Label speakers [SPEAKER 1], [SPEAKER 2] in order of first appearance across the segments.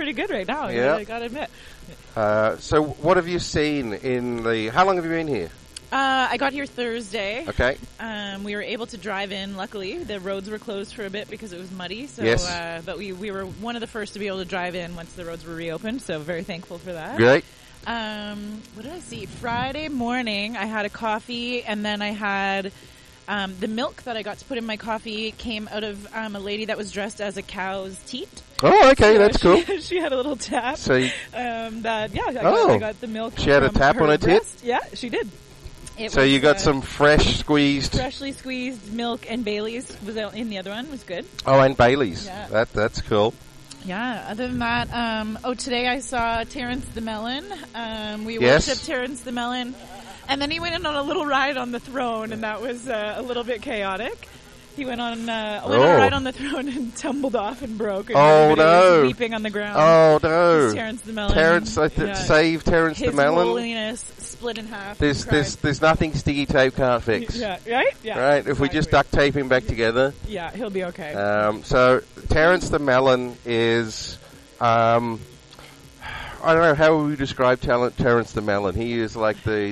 [SPEAKER 1] pretty good right now.
[SPEAKER 2] Yeah.
[SPEAKER 1] I gotta admit.
[SPEAKER 2] So what have you seen in the... How long have you been here?
[SPEAKER 1] I got here Thursday.
[SPEAKER 2] Okay.
[SPEAKER 1] We were able to drive in, luckily. The roads were closed for a bit because it was muddy. So,
[SPEAKER 2] yes.
[SPEAKER 1] But we were one of the first to be able to drive in once the roads were reopened, so very thankful for that.
[SPEAKER 2] Great.
[SPEAKER 1] What did I see? Friday morning, I had a coffee, and then I had... the milk that I got to put in my coffee came out of a lady that was dressed as a cow's teat.
[SPEAKER 2] Oh, okay,
[SPEAKER 1] so
[SPEAKER 2] that's cool.
[SPEAKER 1] She had a little tap.
[SPEAKER 2] So
[SPEAKER 1] I got the milk.
[SPEAKER 2] She had a tap on her tit?
[SPEAKER 1] Yeah, she did.
[SPEAKER 2] So you got some freshly
[SPEAKER 1] squeezed milk, and Bailey's was out in the other one. Was good.
[SPEAKER 2] Oh, and Bailey's.
[SPEAKER 1] Yeah.
[SPEAKER 2] That's cool.
[SPEAKER 1] Yeah. Other than that, today I saw Terrence the Melon. We
[SPEAKER 2] Yes.
[SPEAKER 1] worshipped Terrence the Melon. And then he went on a little ride on the throne, and that was a little bit chaotic. He went on a ride on the throne and tumbled off and broke. And everybody was weeping on the ground.
[SPEAKER 2] Oh, no.
[SPEAKER 1] Terrence the Melon.
[SPEAKER 2] Save Terrence the Melon.
[SPEAKER 1] His holiness split in half.
[SPEAKER 2] There's nothing sticky tape can't fix.
[SPEAKER 1] Yeah, right? Yeah.
[SPEAKER 2] Right? If we just duct tape him back together.
[SPEAKER 1] Yeah, he'll be okay.
[SPEAKER 2] So, Terrence the Melon is... I don't know how we describe Terrence the Melon. He is like the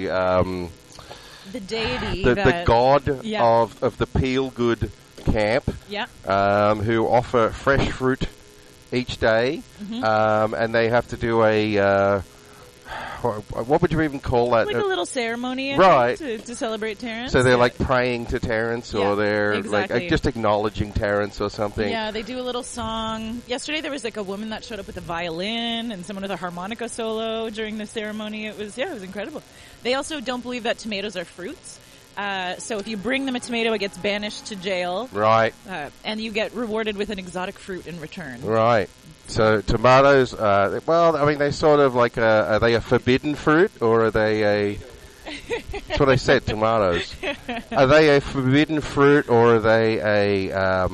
[SPEAKER 1] deity,
[SPEAKER 2] the god of the Peel Good camp.
[SPEAKER 1] Yeah.
[SPEAKER 2] Who offer fresh fruit each day, and they have to do a what would you even call that?
[SPEAKER 1] Like a little ceremony,
[SPEAKER 2] right?
[SPEAKER 1] To celebrate Terrence.
[SPEAKER 2] So they're like praying to Terrence, or they're like just acknowledging Terrence or something.
[SPEAKER 1] Yeah, they do a little song. Yesterday there was like a woman that showed up with a violin and someone with a harmonica solo during the ceremony. It was incredible. They also don't believe that tomatoes are fruits. So if you bring them a tomato, it gets banished to jail.
[SPEAKER 2] Right.
[SPEAKER 1] And you get rewarded with an exotic fruit in return.
[SPEAKER 2] Right. So tomatoes, they sort of like, are they a forbidden fruit, or are they a... That's what I said, tomatoes. Are they a forbidden fruit, or are they a...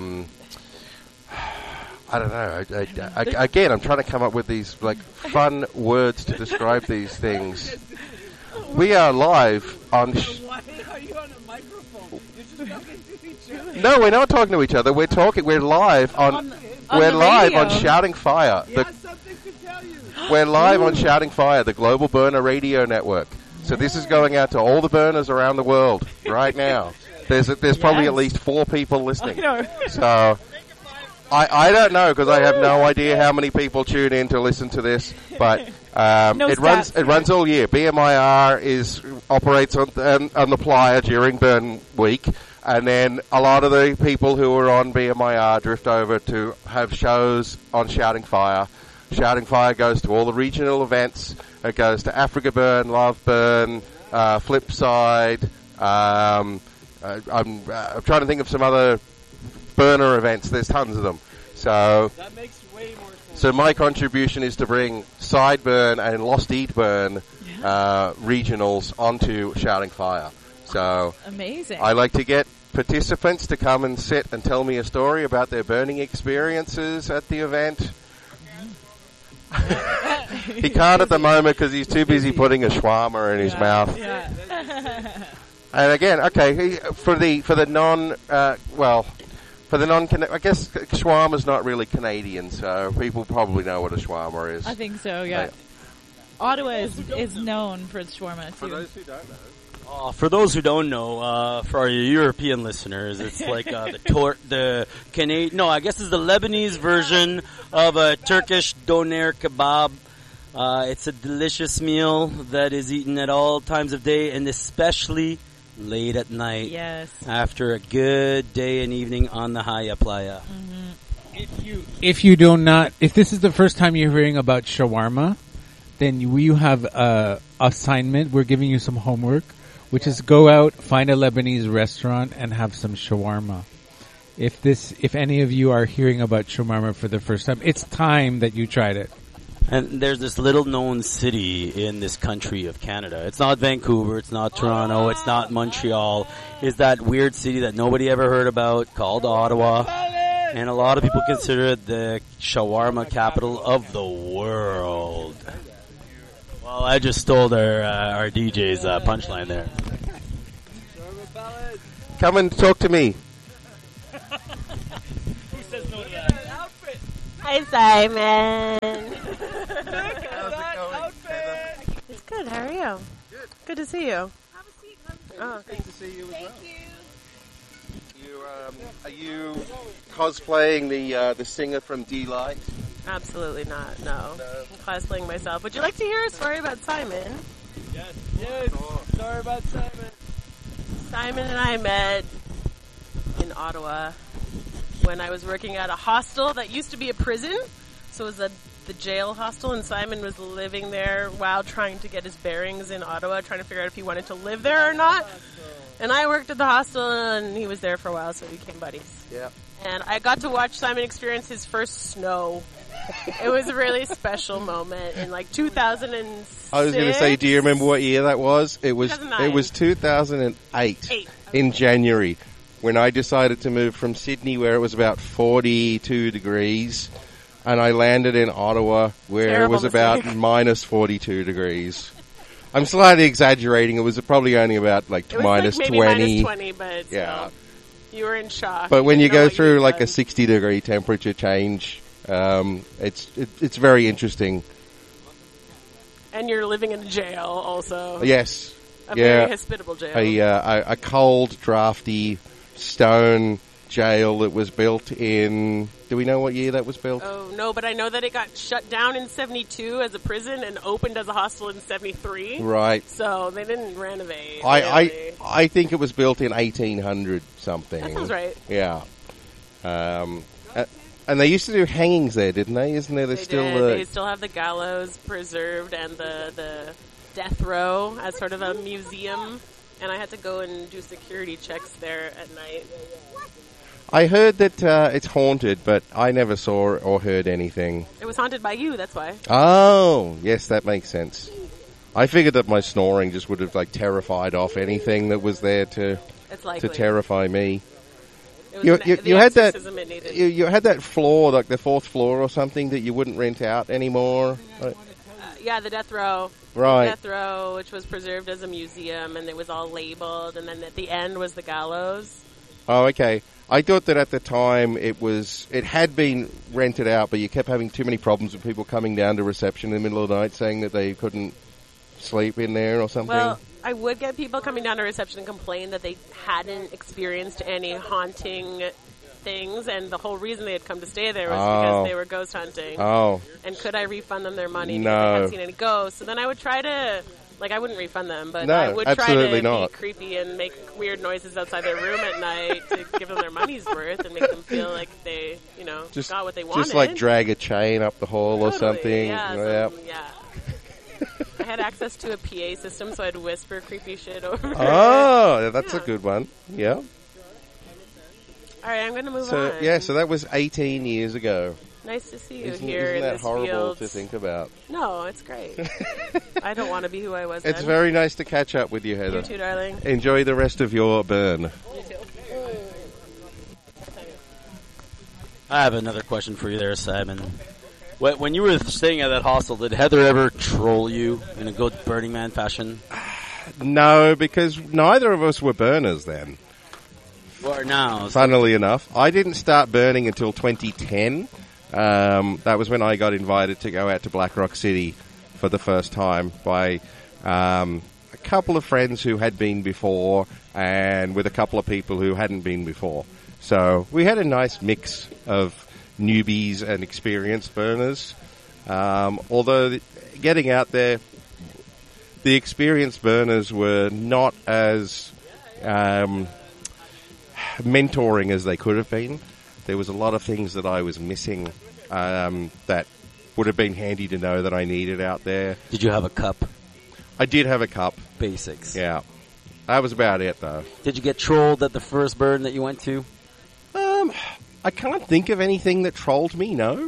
[SPEAKER 2] I don't know. Again, I'm trying to come up with these like fun words to describe these things. We are live on...
[SPEAKER 3] Why are you on a microphone? You're just talking to each other.
[SPEAKER 2] No, we're not talking to each other. We're live on Shouting Fire.
[SPEAKER 3] Something to tell you.
[SPEAKER 2] We're live on Shouting Fire, the Global Burner Radio Network. So this is going out to all the burners around the world right now. There's probably at least 4 people listening. So I don't know, because I have no idea how many people tune in to listen to this, but it runs all year. BMIR operates on the Playa during burn week, and then a lot of the people who are on BMIR drift over to have shows on Shouting Fire. Shouting Fire goes to all the regional events. It goes to Africa Burn, Love Burn, Flipside. I'm trying to think of some other burner events. There's tons of them. So
[SPEAKER 3] that makes way more sense.
[SPEAKER 2] So my contribution is to bring Sideburn and Lost Eat Burn regionals onto Shouting Fire. So
[SPEAKER 1] amazing.
[SPEAKER 2] I like to get participants to come and sit and tell me a story about their burning experiences at the event. He can't at the moment because he's too busy putting a shawarma in his mouth.
[SPEAKER 1] Yeah.
[SPEAKER 2] And again, okay, for the non, I guess shawarma's not really Canadian, so people probably know what a shawarma is.
[SPEAKER 1] I think so, yeah. Ottawa is known for its shawarma, too.
[SPEAKER 2] For those who don't know.
[SPEAKER 4] For those who don't know, for our European listeners, it's like the Canadian. No, I guess it's the Lebanese version of a Turkish doner kebab. It's a delicious meal that is eaten at all times of day, and especially late at night.
[SPEAKER 1] Yes. After
[SPEAKER 4] a good day and evening on the Haya Playa.
[SPEAKER 1] Mm-hmm.
[SPEAKER 5] If this is the first time you're hearing about shawarma, then you have a assignment. We're giving you some homework, which is go out, find a Lebanese restaurant, and have some shawarma. If any of you are hearing about shawarma for the first time, it's time that you tried it.
[SPEAKER 4] And there's this little known city in this country of Canada. It's not Vancouver, it's not Toronto, it's not Montreal. It's that weird city that nobody ever heard about called Ottawa. And a lot of people consider it the shawarma capital of the world. Well, I just stole our DJ's punchline there.
[SPEAKER 2] Come and talk to me.
[SPEAKER 4] Who says no to that?
[SPEAKER 6] Hi, Simon. you? Good to see you.
[SPEAKER 1] Have a seat.
[SPEAKER 6] Oh,
[SPEAKER 2] Good to see you as well.
[SPEAKER 1] Thank you.
[SPEAKER 2] Are you cosplaying the singer from D-Light?
[SPEAKER 6] absolutely not. No. I'm cosplaying myself. Would you like to hear a story about Simon?
[SPEAKER 3] Yes. Sorry about Simon.
[SPEAKER 6] Simon and I met in Ottawa when I was working at a hostel that used to be a prison. So it was the jail hostel, and Simon was living there while trying to get his bearings in Ottawa, trying to figure out if he wanted to live there or not. And I worked at the hostel, and he was there for a while, so we became buddies.
[SPEAKER 2] Yeah.
[SPEAKER 6] And I got to watch Simon experience his first snow. It was a really special moment in like 2006.
[SPEAKER 2] I was going to say, do you remember what year that was? It was 2008 in January when I decided to move from Sydney, where it was about 42 degrees, and I landed in Ottawa where it was about minus 42 degrees. I'm slightly exaggerating. It was probably only about like minus 20.
[SPEAKER 6] Minus 20, but
[SPEAKER 2] yeah.
[SPEAKER 6] Still, you were in shock.
[SPEAKER 2] But when you go through like a 60 degree temperature change, it's very interesting.
[SPEAKER 6] And you're living in a jail also.
[SPEAKER 2] Yes.
[SPEAKER 6] A very hospitable jail.
[SPEAKER 2] A cold, drafty stone jail that was built in... Do we know what year that was built?
[SPEAKER 6] Oh, no, but I know that it got shut down in 72 as a prison and opened as a hostel in 73.
[SPEAKER 2] Right.
[SPEAKER 6] So they didn't renovate.
[SPEAKER 2] I think it was built in 1800 something.
[SPEAKER 6] That sounds right.
[SPEAKER 2] Yeah. And they used to do hangings there, didn't they? Isn't there? They
[SPEAKER 6] still have the gallows preserved and the death row as sort of a museum. And I had to go and do security checks there at night.
[SPEAKER 2] I heard that it's haunted, but I never saw or heard anything.
[SPEAKER 6] It was haunted by you, that's why.
[SPEAKER 2] Oh, yes, that makes sense. I figured that my snoring just would have like terrified off anything that was there to terrify me. You had that floor, like the fourth floor or something, that you wouldn't rent out anymore.
[SPEAKER 6] Yeah, the death row.
[SPEAKER 2] Right.
[SPEAKER 6] The death row, which was preserved as a museum, and it was all labeled, and then at the end was the gallows.
[SPEAKER 2] Oh, okay. I thought that at the time it had been rented out, but you kept having too many problems with people coming down to reception in the middle of the night saying that they couldn't sleep in there or something.
[SPEAKER 6] Well, I would get people coming down to reception and complain that they hadn't experienced any haunting things, and the whole reason they had come to stay there was because they were ghost hunting.
[SPEAKER 2] Oh.
[SPEAKER 6] And could I refund them their money
[SPEAKER 2] No.
[SPEAKER 6] because they hadn't seen any ghosts? So then I would try to... I wouldn't refund them, but
[SPEAKER 2] no,
[SPEAKER 6] I would try to
[SPEAKER 2] not.
[SPEAKER 6] be creepy and make weird noises outside their room at night to give them their money's worth and make them feel like they, got what they wanted.
[SPEAKER 2] Just like drag a chain up the hall or something.
[SPEAKER 6] Yeah. I had access to a PA system, so I'd whisper creepy shit over.
[SPEAKER 2] Oh, that's a good one. Yeah.
[SPEAKER 6] All right, I'm going to move on.
[SPEAKER 2] Yeah, so that was 18 years ago.
[SPEAKER 6] Nice to see you
[SPEAKER 2] isn't
[SPEAKER 6] here in
[SPEAKER 2] that
[SPEAKER 6] this
[SPEAKER 2] horrible
[SPEAKER 6] field.
[SPEAKER 2] to think about?
[SPEAKER 6] No, it's great. I don't want to be who I was
[SPEAKER 2] It's
[SPEAKER 6] then.
[SPEAKER 2] very nice to catch up with you, Heather.
[SPEAKER 6] You too, darling.
[SPEAKER 2] Enjoy the rest of your burn.
[SPEAKER 6] You too.
[SPEAKER 4] I have another question for you there, Simon. When you were staying at that hostel, did Heather ever troll you in a good Burning Man fashion?
[SPEAKER 2] No, because neither of us were burners then.
[SPEAKER 4] Or now?
[SPEAKER 2] Funnily enough. I didn't start burning until 2010. That was when I got invited to go out to Black Rock City for the first time by a couple of friends who had been before and with a couple of people who hadn't been before. So we had a nice mix of newbies and experienced burners. Although getting out there, the experienced burners were not as mentoring as they could have been. There was a lot of things that I was missing that would have been handy to know that I needed out there.
[SPEAKER 4] Did you have a cup?
[SPEAKER 2] I did have a cup.
[SPEAKER 4] Basics.
[SPEAKER 2] Yeah. That was about it, though.
[SPEAKER 4] Did you get trolled at the first burn that you went to?
[SPEAKER 2] I can't think of anything that trolled me, no.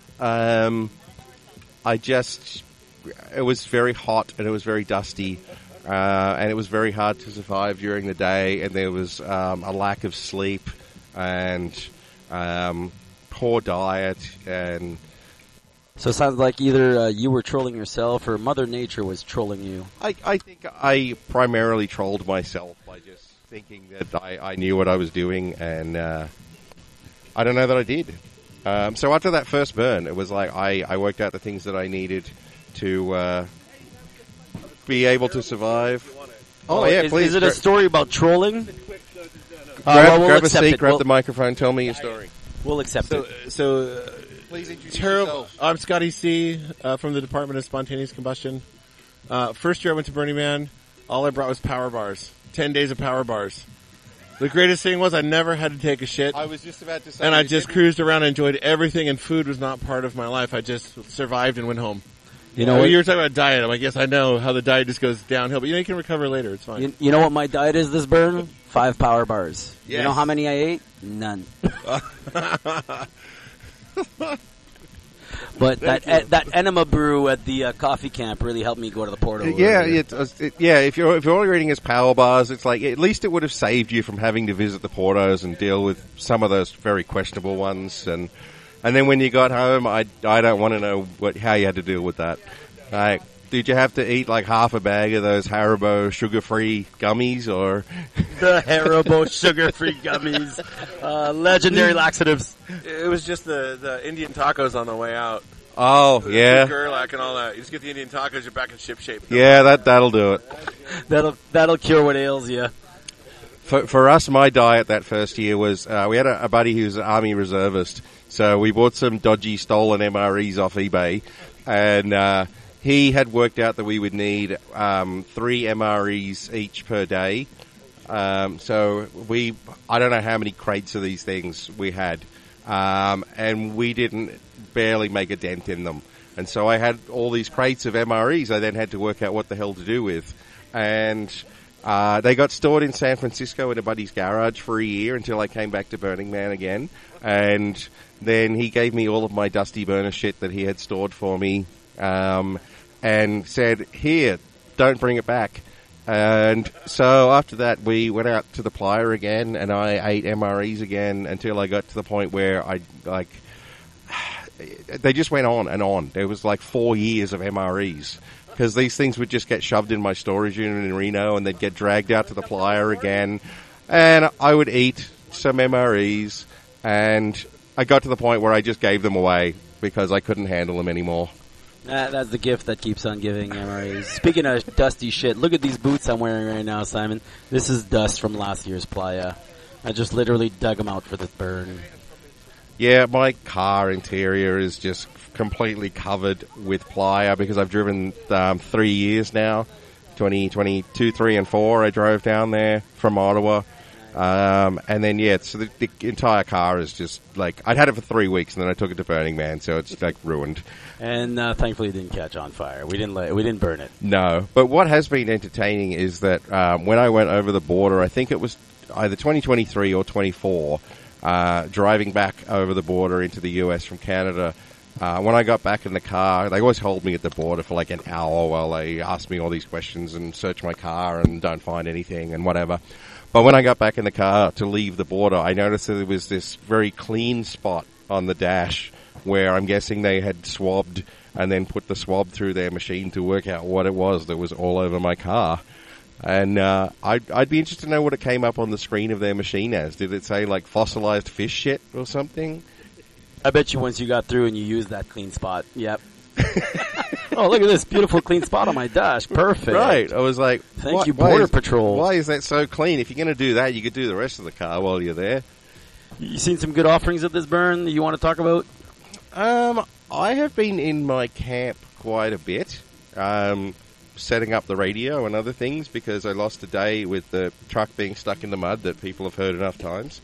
[SPEAKER 2] It was very hot and it was very dusty. And it was very hard to survive during the day, and there was a lack of sleep and poor diet. And
[SPEAKER 4] so it sounds like either you were trolling yourself or Mother Nature was trolling you.
[SPEAKER 2] I think I primarily trolled myself by just thinking that I knew what I was doing, and I don't know that I did. So after that first burn, it was like I worked out the things that I needed to be able to survive. Oh,
[SPEAKER 4] is,
[SPEAKER 2] please.
[SPEAKER 4] Is it a story about trolling?
[SPEAKER 2] Grab a seat, grab the microphone, tell me your story.
[SPEAKER 4] We'll accept it.
[SPEAKER 7] So,
[SPEAKER 2] please introduce
[SPEAKER 7] terrible.
[SPEAKER 2] yourself.
[SPEAKER 7] I'm Scotty C. From the Department of Spontaneous Combustion. First year I went to Burning Man. All I brought was power bars. 10 days of power bars. The greatest thing was I never had to take a shit.
[SPEAKER 2] I was just about to say.
[SPEAKER 7] And I just cruised around and enjoyed everything, and food was not part of my life. I just survived and went home.
[SPEAKER 4] You know,
[SPEAKER 7] you were talking about diet. I'm like, yes, I know how the diet just goes downhill, but you can recover later. It's fine.
[SPEAKER 4] You know what my diet is this burn? 5 power bars.
[SPEAKER 7] Yes.
[SPEAKER 4] You know how many I ate? None. But that enema brew at the coffee camp really helped me go to the Porto.
[SPEAKER 2] If you're eating as power bars, it's like at least it would have saved you from having to visit the Portos and deal with some of those very questionable ones. And then when you got home, I don't want to know how you had to deal with that. Like, did you have to eat like half a bag of those Haribo sugar-free gummies, or
[SPEAKER 4] the Haribo sugar-free gummies, legendary laxatives?
[SPEAKER 7] It was just the Indian tacos on the way out.
[SPEAKER 2] Oh, yeah.
[SPEAKER 7] Gerlach and all that. You just get the Indian tacos, you're back in ship shape.
[SPEAKER 2] Yeah, that'll do it.
[SPEAKER 4] That'll cure what ails you.
[SPEAKER 2] For us, my diet that first year was, we had a buddy who's an Army reservist, so we bought some dodgy stolen MREs off eBay, and he had worked out that we would need 3 MREs each per day. So I don't know how many crates of these things we had, and we didn't barely make a dent in them. And so I had all these crates of MREs I then had to work out what the hell to do with. And they got stored in San Francisco in a buddy's garage for a year until I came back to Burning Man again. And then he gave me all of my Dusty Burner shit that he had stored for me, and said, here, don't bring it back. And so after that, we went out to the Playa again, and I ate MREs again until I got to the point where they just went on and on. There was like 4 years of MREs, because these things would just get shoved in my storage unit in Reno, and they'd get dragged out to the Playa again. And I would eat some MREs, and I got to the point where I just gave them away because I couldn't handle them anymore.
[SPEAKER 4] That's the gift that keeps on giving, MREs. Speaking of dusty shit, look at these boots I'm wearing right now, Simon. This is dust from last year's Playa. I just literally dug them out for this burn.
[SPEAKER 2] Yeah, my car interior is just completely covered with Playa because I've driven 3 years now. 2022, 3 and 4 I drove down there from Ottawa. And then, so the entire car is just like, I'd had it for 3 weeks and then I took it to Burning Man, so it's like ruined.
[SPEAKER 4] And thankfully it didn't catch on fire. We didn't burn it.
[SPEAKER 2] No, but what has been entertaining is that when I went over the border, I think it was either 2023 or 24, driving back over the border into the US from Canada. When I got back in the car, they always hold me at the border for like an hour while they ask me all these questions and search my car and don't find anything and whatever. But when I got back in the car to leave the border, I noticed that there was this very clean spot on the dash where I'm guessing they had swabbed and then put the swab through their machine to work out what it was that was all over my car. And I'd be interested to know what it came up on the screen of their machine as. Did it say like fossilized fish shit or something?
[SPEAKER 4] I bet you once you got through and you used that clean spot. Yep. Oh, look at this beautiful clean spot on my dash. Perfect.
[SPEAKER 2] Right. I was like,
[SPEAKER 4] thank you, Border Patrol.
[SPEAKER 2] Why is that so clean? If you're going to do that, you could do the rest of the car while you're there.
[SPEAKER 4] You seen some good offerings at this burn that you want to talk about?
[SPEAKER 2] I have been in my camp quite a bit, setting up the radio and other things because I lost a day with the truck being stuck in the mud that people have heard enough times.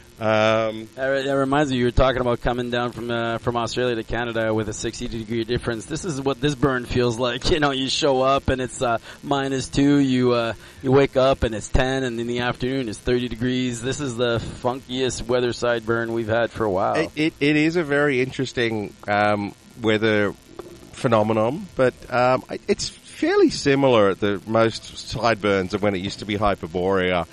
[SPEAKER 4] That reminds me, you were talking about coming down from Australia to Canada with a 60-degree difference. This is what this burn feels like. You know, you show up and it's -2. You wake up and it's 10, and in the afternoon it's 30 degrees. This is the funkiest weather side burn we've had for a while.
[SPEAKER 2] It is a very interesting weather phenomenon, but it's fairly similar at the most side burns of when it used to be Hyperborea.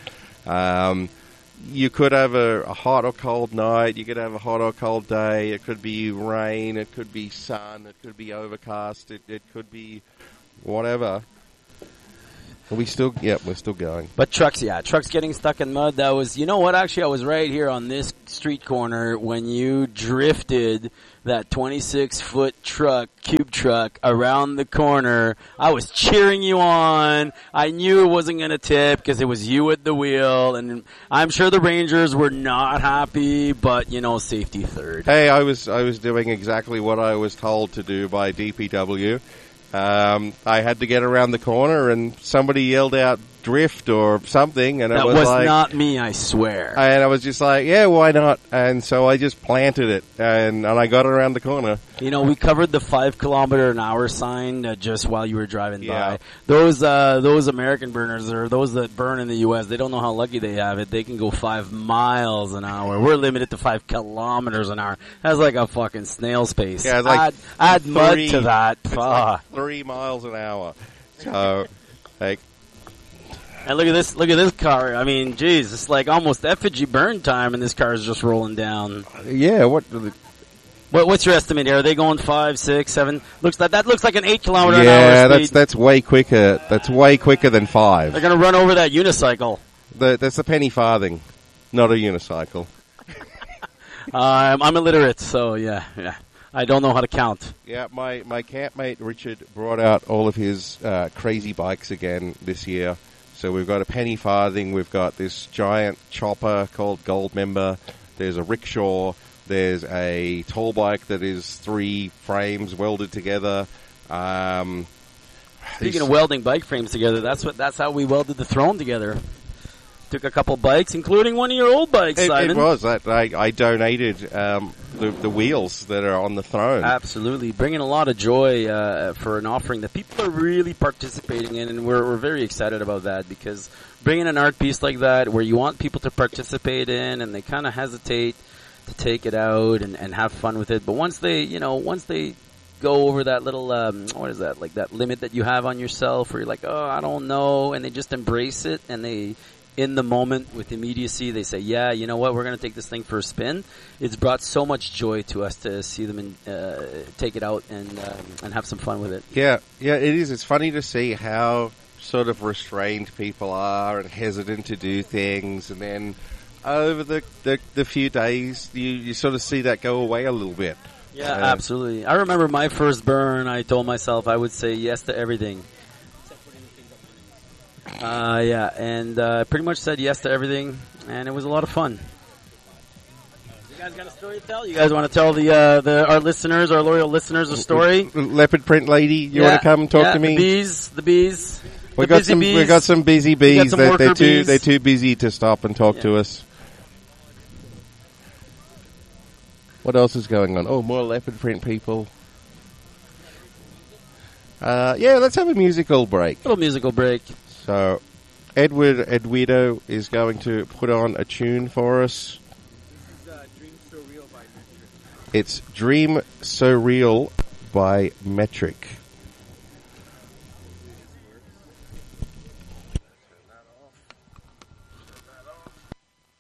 [SPEAKER 2] You could have a hot or cold night. You could have a hot or cold day. It could be rain. It could be sun. It could be overcast. It could be whatever. we're still going.
[SPEAKER 4] But trucks getting stuck in mud. That was, you know what? Actually, I was right here on this street corner when you drifted that 26-foot cube truck around the corner. I was cheering you on. I knew it wasn't going to tip because it was you at the wheel, and I'm sure the Rangers were not happy, but safety third.
[SPEAKER 2] Hey, I was doing exactly what I was told to do by DPW. I had to get around the corner, and somebody yelled out drift or something, and
[SPEAKER 4] that was not me, I swear.
[SPEAKER 2] And I was just like, yeah, why not? And so I just planted it, and I got around the corner.
[SPEAKER 4] We covered the 5 km/h sign just while you were driving by. Those American burners, or those that burn in the U.S., they don't know how lucky they have it. They can go 5 miles an hour. We're limited to 5 km/h. That's like a fucking snail's pace.
[SPEAKER 2] Yeah, it's like
[SPEAKER 4] add mud to that.
[SPEAKER 2] It's like 3 miles an hour. So,
[SPEAKER 4] and look at this car. I mean, geez, it's like almost effigy burn time, and this car is just rolling down.
[SPEAKER 2] Yeah,
[SPEAKER 4] what's your estimate here? Are they going 5, 6, 7? That looks like an 8 km/h
[SPEAKER 2] Yeah,
[SPEAKER 4] speed.
[SPEAKER 2] that's way quicker. That's way quicker than 5.
[SPEAKER 4] They're going to run over that unicycle.
[SPEAKER 2] That's a penny farthing, not a unicycle.
[SPEAKER 4] I'm illiterate, so yeah. I don't know how to count.
[SPEAKER 2] Yeah, my campmate Richard brought out all of his crazy bikes again this year. So we've got a penny farthing, we've got this giant chopper called Gold Member, there's a rickshaw, there's a tall bike that is 3 frames welded together.
[SPEAKER 4] Speaking of welding bike frames together, that's how we welded the throne together. Took a couple bikes, including one of your old bikes, Simon.
[SPEAKER 2] It was. I donated the wheels that are on the throne.
[SPEAKER 4] Absolutely. Bringing a lot of joy for an offering that people are really participating in, and we're very excited about that, because bringing an art piece like that where you want people to participate in and they kind of hesitate to take it out and have fun with it, but once they go over that little, what is that, like that limit that you have on yourself where you're like, oh, I don't know, and they just embrace it, and they... in the moment, with immediacy, they say, yeah, you know what, we're going to take this thing for a spin. It's brought so much joy to us to see them take it out and have some fun with it.
[SPEAKER 2] Yeah, it is. It's funny to see how sort of restrained people are and hesitant to do things, and then over the few days, you sort of see that go away a little bit.
[SPEAKER 4] Yeah, absolutely. I remember my first burn, I told myself I would say yes to everything. And pretty much said yes to everything, and it was a lot of fun. You guys got a story to tell? You guys want to tell our listeners, our loyal listeners, a story?
[SPEAKER 2] Leopard print lady, you want to come and talk to me?
[SPEAKER 4] The bees.
[SPEAKER 2] We got some busy bees. They're too busy to stop and talk to us. What else is going on? Oh, more leopard print people. Let's have a musical break.
[SPEAKER 4] Little musical break.
[SPEAKER 2] So, Eduardo is going to put on a tune for us.
[SPEAKER 3] This is Dream So Real by Metric.
[SPEAKER 2] It's Dream So Real by Metric.